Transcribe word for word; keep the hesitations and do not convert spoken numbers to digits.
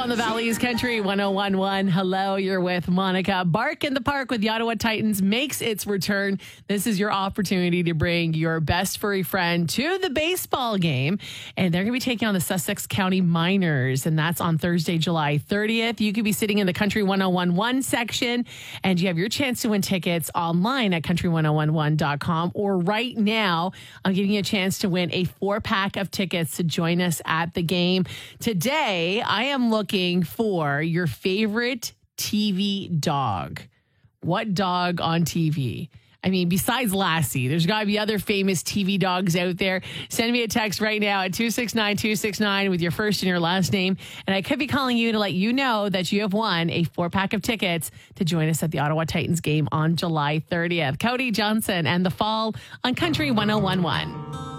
on the Valley's Country one oh one one. Hello, you're with Monica. Bark in the Park with the Ottawa Titans makes its return. This is your opportunity to bring your best furry friend to the baseball game. And they're going to be taking on the Sussex County Miners. And that's on Thursday, July thirtieth. You could be sitting in the Country one oh one one section. And you have your chance to win tickets online at country one oh one one dot com. Or right now, I'm giving you a chance to win a four pack of tickets to join us at the game. Today, I am looking for your favorite T V dog. What dog on T V? I mean, besides Lassie, there's got to be other famous T V dogs out there. Send me a text right now at two six nine two six nine with your first and your last name. And I could be calling you to let you know that you have won a four pack of tickets to join us at the Ottawa Titans game on July thirtieth. Cody Johnson and The Fall on Country one oh one one.